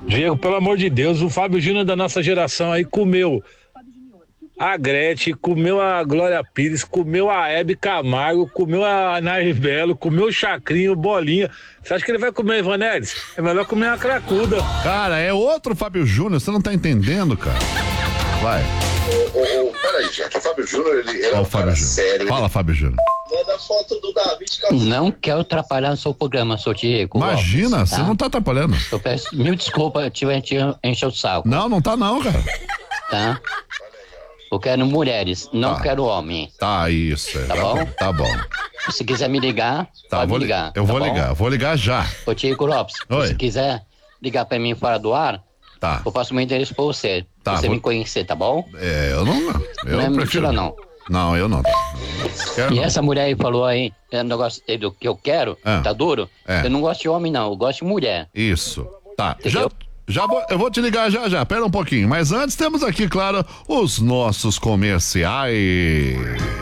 Diego, pelo amor de Deus, o Fábio Júnior da nossa geração aí comeu a Gretchen, comeu a Glória Pires, comeu a Hebe Camargo, comeu a Nair Belo, comeu o Chacrinho, o Bolinha. Você acha que ele vai comer a Ivanedes? É melhor comer uma cracuda. Cara, é outro Fábio Júnior, você não tá entendendo, cara. Vai. Peraí, gente, o Fábio Júnior, ele é Ó, um o Fábio cara Júnior. sério. Fala, Fábio Júnior. Manda foto do David. Não quero atrapalhar o seu programa, seu Diego. Imagina, Lopes, você não tá atrapalhando. Eu peço mil desculpas, te encher o saco. Não tá não, cara. Tá? Eu quero mulheres, não Tá. quero homem. Tá, isso. Tá bom? Tá bom. Se quiser me ligar, Tá, pode me ligar. eu tá vou bom? ligar, vou ligar já. Ô, Diego Lopes, Oi. se quiser ligar pra mim fora do ar, Tá. eu passo meu endereço pra você. Tá, Pra você vou- me conhecer, tá bom? Eu não. Eu Não é prefiro. mentira, não. Não, eu não. Quero E não. essa mulher aí falou aí, negócio do que eu quero, Ah. tá duro? É. Eu não gosto de homem, não, eu gosto de mulher. Isso. Tá. Entendeu? Eu vou te ligar já. Pera um pouquinho. Mas antes temos aqui, claro, os nossos comerciais.